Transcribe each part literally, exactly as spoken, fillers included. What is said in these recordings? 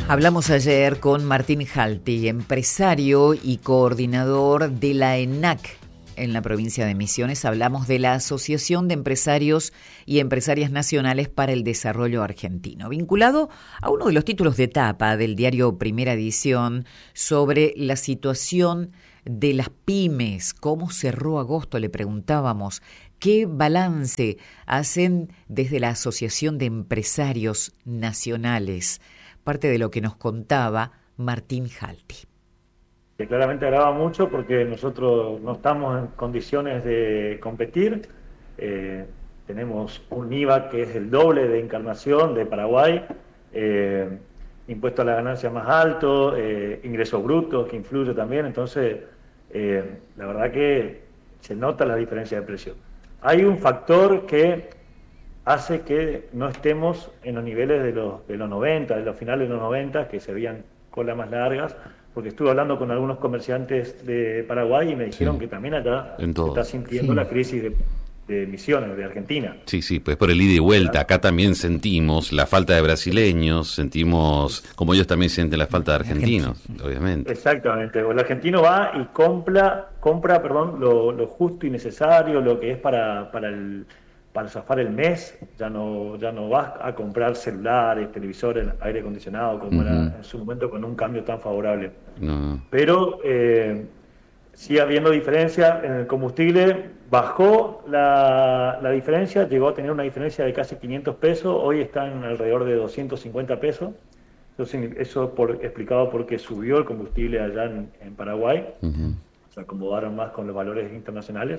Hablamos ayer con Martín Halti, empresario y coordinador de la ENAC en la provincia de Misiones. Hablamos de la Asociación de Empresarios y Empresarias Nacionales para el Desarrollo Argentino, vinculado a uno de los títulos de tapa del diario Primera Edición sobre la situación de las pymes. ¿Cómo cerró agosto? Le preguntábamos. ¿Qué balance hacen desde la Asociación de Empresarios Nacionales? Parte de lo que nos contaba Martín Halti. Que claramente agrava mucho porque nosotros no estamos en condiciones de competir. Eh, tenemos un I V A que es el doble de Encarnación de Paraguay, eh, impuesto a la ganancia más alto, eh, ingresos brutos que influye también. Entonces, eh, la verdad que se nota la diferencia de precio. Hay un factor que hace que no estemos en los niveles de los, de los noventa, de los finales de los noventa, que se veían colas más largas, porque estuve hablando con algunos comerciantes de Paraguay y me dijeron sí, que también allá se está sintiendo sí. la crisis de, de Misiones, de Argentina. Sí, sí, pues por el ida y vuelta. Acá también sentimos la falta de brasileños, sentimos, como ellos también sienten la falta de argentinos, obviamente. Exactamente, el argentino va y compra, compra perdón, lo, lo justo y necesario, lo que es para, para el... para zafar el mes, ya no ya no vas a comprar celulares, televisores, aire acondicionado, como uh-huh. era en su momento con un cambio tan favorable. No. Pero eh, sigue habiendo diferencia en el combustible, bajó la, la diferencia, llegó a tener una diferencia de casi quinientos pesos, hoy está en alrededor de doscientos cincuenta pesos, eso, eso por, explicado porque subió el combustible allá en, en Paraguay, uh-huh. se acomodaron más con los valores internacionales.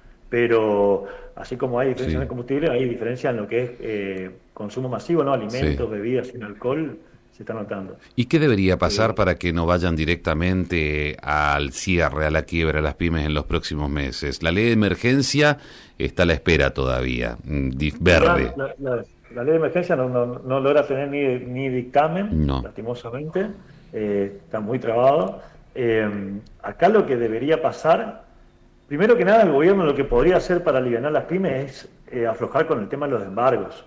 Pero así como hay diferencia sí. en el combustible, hay diferencia en lo que es eh, consumo masivo, ¿no? Alimentos, sí. bebidas sin alcohol, se está notando. ¿Y qué debería pasar eh, para que no vayan directamente al cierre, a la quiebra, a las pymes en los próximos meses? La ley de emergencia está a la espera todavía, verde. La, la, la, la ley de emergencia no, no, no logra tener ni, ni dictamen, no. lastimosamente, eh, está muy trabado. Eh, acá lo que debería pasar... Primero que nada, el gobierno lo que podría hacer para aliviar las pymes es eh, aflojar con el tema de los embargos.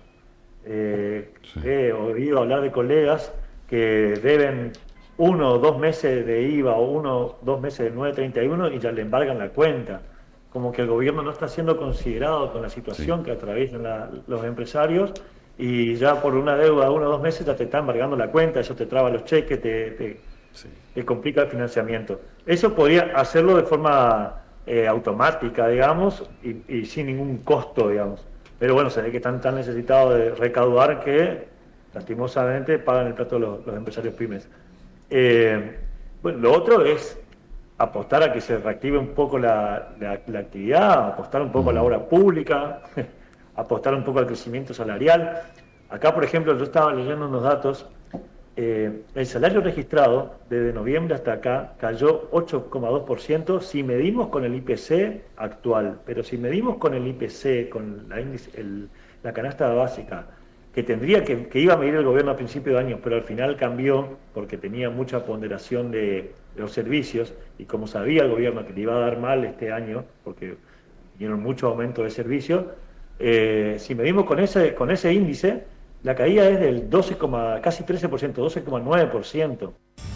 Eh, sí. He oído hablar de colegas que deben uno o dos meses de I V A o uno o dos meses del nueve treinta y uno y ya le embargan la cuenta. Como que el gobierno no está siendo considerado con la situación sí. que atraviesan la, los empresarios y ya por una deuda de uno o dos meses ya te está embargando la cuenta, eso te traba los cheques, te, te, sí. te complica el financiamiento. Eso podría hacerlo de forma... Eh, automática, digamos, y, y sin ningún costo, digamos. Pero bueno, se ve que están tan necesitados de recaudar que, lastimosamente, pagan el plato los, los empresarios pymes. Eh, bueno, lo otro es apostar a que se reactive un poco la, la, la actividad, apostar un poco a la obra pública, apostar un poco al crecimiento salarial. Acá, por ejemplo, yo estaba leyendo unos datos. Eh, el salario registrado desde noviembre hasta acá cayó ocho coma dos por ciento si medimos con el I P C actual, pero si medimos con el I P C, con la, índice, el, la canasta básica, que tendría que, que iba a medir el gobierno a principio de año, pero al final cambió porque tenía mucha ponderación de, de los servicios y como sabía el gobierno que le iba a dar mal este año, porque vinieron muchos aumentos de servicios, eh, si medimos con ese, con ese índice, la caída es del doce, casi trece por ciento, doce coma nueve por ciento.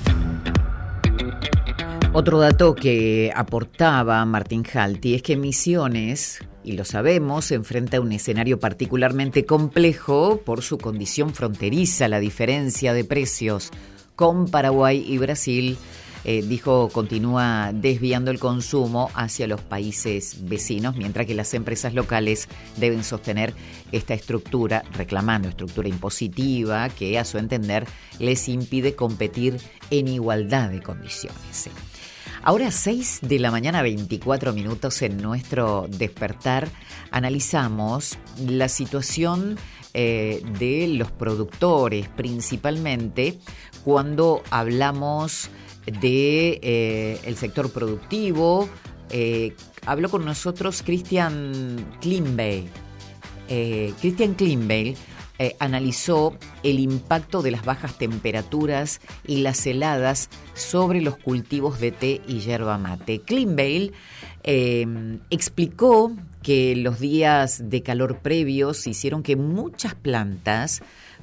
Otro dato que aportaba Martín Halti es que Misiones, y lo sabemos, se enfrenta a un escenario particularmente complejo por su condición fronteriza, la diferencia de precios con Paraguay y Brasil. Eh, dijo, continúa desviando el consumo hacia los países vecinos, mientras que las empresas locales deben sostener esta estructura, reclamando estructura impositiva que a su entender les impide competir en igualdad de condiciones. Ahora, seis de la mañana, veinticuatro minutos en nuestro despertar, analizamos la situación eh, de los productores, principalmente cuando hablamos de eh, el sector productivo. Eh, habló con nosotros Christian Kleinbeil. Eh, Christian Kleinbeil eh, analizó el impacto de las bajas temperaturas y las heladas sobre los cultivos de té y yerba mate. Kleinbeil eh, explicó que los días de calor previos hicieron que muchas plantas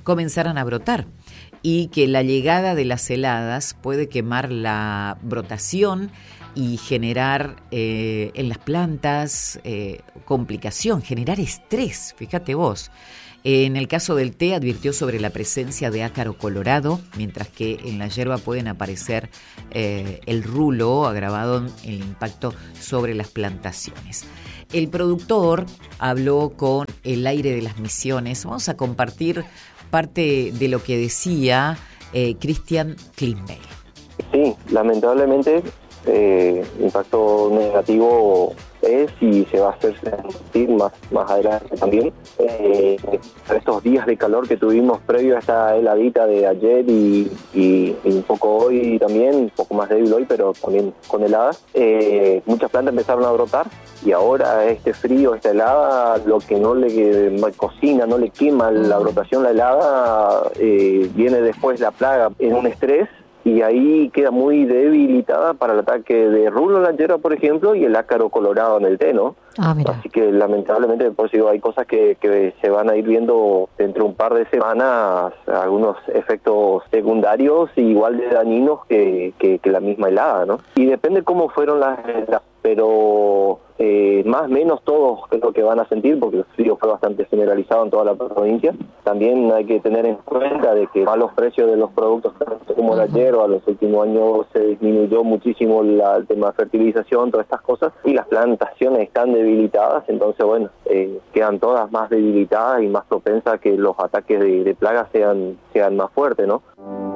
comenzaran a brotar y que la llegada de las heladas puede quemar la brotación y generar eh, en las plantas eh, complicación, generar estrés, fíjate vos. En el caso del té advirtió sobre la presencia de ácaro colorado, mientras que en la hierba pueden aparecer eh, el rulo agravado en el impacto sobre las plantaciones. El productor habló con El Aire de las Misiones. Vamos a compartir parte de lo que decía eh, Christian Klimbeil. Sí, lamentablemente eh, impacto negativo es y se va a hacer sentir más, más adelante también. Eh, estos días de calor que tuvimos previo a esta heladita de ayer y, y, y un poco hoy también, un poco más débil hoy, pero también con heladas, eh, muchas plantas empezaron a brotar y ahora este frío, esta helada, lo que no le cocina, no le quema la brotación, la helada, eh, viene después la plaga en un estrés. Y ahí queda muy debilitada para el ataque de rulo en la hierba, por ejemplo, y el ácaro colorado en el té, ¿no? Ah, mira. Así que lamentablemente, por eso digo, hay cosas que, que se van a ir viendo dentro de un par de semanas, algunos efectos secundarios igual de dañinos que, que, que la misma helada, ¿no? Y depende cómo fueron las heladas, pero eh, más o menos todos creo que van a sentir, porque el frío fue bastante generalizado en toda la provincia. También hay que tener en cuenta de que a los precios de los productos como la hierba, los últimos años se disminuyó muchísimo la, el tema de fertilización, todas estas cosas, y las plantaciones están debilitadas, entonces bueno, eh, quedan todas más debilitadas y más propensas a que los ataques de, de plagas sean, sean más fuertes, ¿no?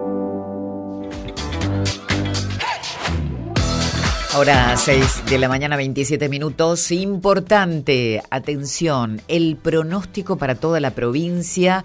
Ahora seis de la mañana, veintisiete minutos. Importante, atención, el pronóstico para toda la provincia.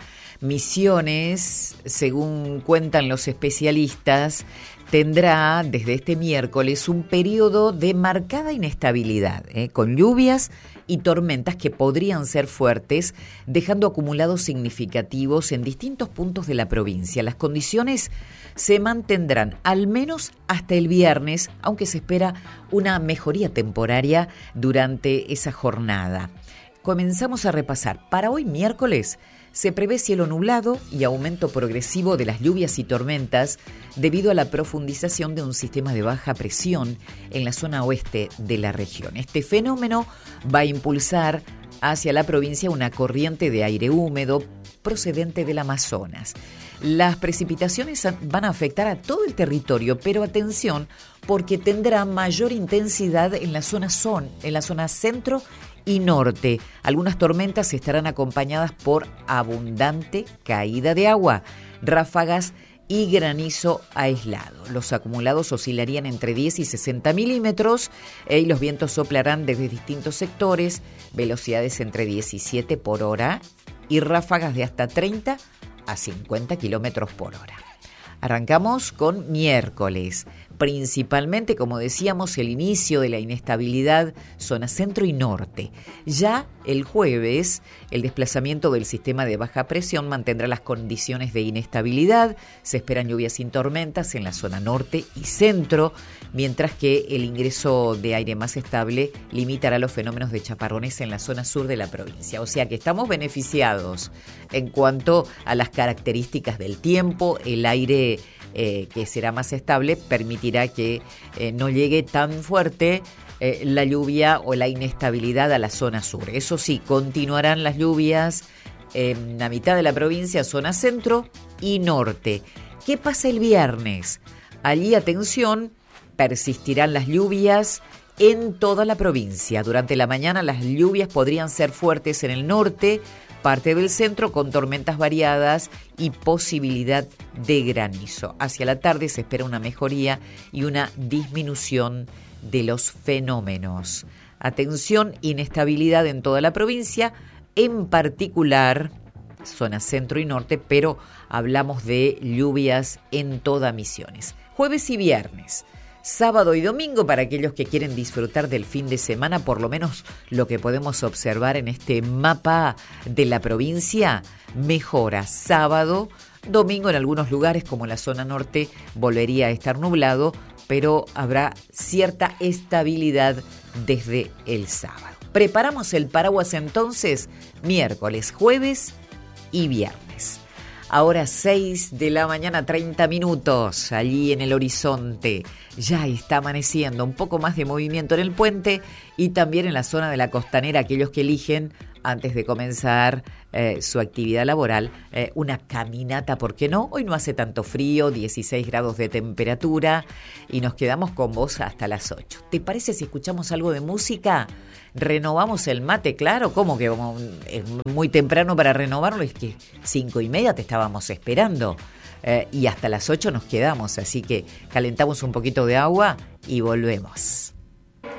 Misiones, según cuentan los especialistas, tendrá desde este miércoles un periodo de marcada inestabilidad, ¿eh? con lluvias y tormentas que podrían ser fuertes, dejando acumulados significativos en distintos puntos de la provincia. Las condiciones se mantendrán al menos hasta el viernes, aunque se espera una mejoría temporaria durante esa jornada. Comenzamos a repasar. Para hoy miércoles se prevé cielo nublado y aumento progresivo de las lluvias y tormentas debido a la profundización de un sistema de baja presión en la zona oeste de la región. Este fenómeno va a impulsar hacia la provincia una corriente de aire húmedo procedente del Amazonas. Las precipitaciones van a afectar a todo el territorio, pero atención, porque tendrá mayor intensidad en la zona son, en la zona centro y norte. Algunas tormentas estarán acompañadas por abundante caída de agua, ráfagas y granizo aislado. Los acumulados oscilarían entre diez y sesenta milímetros eh, y los vientos soplarán desde distintos sectores, velocidades entre diecisiete por hora y ráfagas de hasta treinta a cincuenta kilómetros por hora. Arrancamos con miércoles. Principalmente, como decíamos, el inicio de la inestabilidad zona centro y norte. Ya el jueves, el desplazamiento del sistema de baja presión mantendrá las condiciones de inestabilidad. Se esperan lluvias sin tormentas en la zona norte y centro, mientras que el ingreso de aire más estable limitará los fenómenos de chaparrones en la zona sur de la provincia. O sea que estamos beneficiados en cuanto a las características del tiempo. El aire Eh, que será más estable, permitirá que eh, no llegue tan fuerte eh, la lluvia o la inestabilidad a la zona sur. Eso sí, continuarán las lluvias en la mitad de la provincia, zona centro y norte. ¿Qué pasa el viernes? Allí, atención, persistirán las lluvias en toda la provincia. Durante la mañana las lluvias podrían ser fuertes en el norte, parte del centro con tormentas variadas y posibilidad de granizo. Hacia la tarde se espera una mejoría y una disminución de los fenómenos. Atención, inestabilidad en toda la provincia, en particular zona centro y norte, pero hablamos de lluvias en toda Misiones. Jueves y viernes. Sábado y domingo, para aquellos que quieren disfrutar del fin de semana, por lo menos lo que podemos observar en este mapa de la provincia, mejora. Sábado, domingo en algunos lugares como la zona norte volvería a estar nublado, pero habrá cierta estabilidad desde el sábado. Preparamos el paraguas entonces, miércoles, jueves y viernes. Ahora seis de la mañana, treinta minutos, allí en el horizonte. Ya está amaneciendo, un poco más de movimiento en el puente y también en la zona de la costanera, aquellos que eligen, antes de comenzar eh, su actividad laboral, eh, una caminata, ¿por qué no? Hoy no hace tanto frío, dieciséis grados de temperatura y nos quedamos con vos hasta las ocho. ¿Te parece si escuchamos algo de música? ¿Renovamos el mate? Claro, ¿cómo que es muy temprano para renovarlo? Es que cinco y media te estábamos esperando eh, y hasta las ocho nos quedamos, así que calentamos un poquito de agua y volvemos.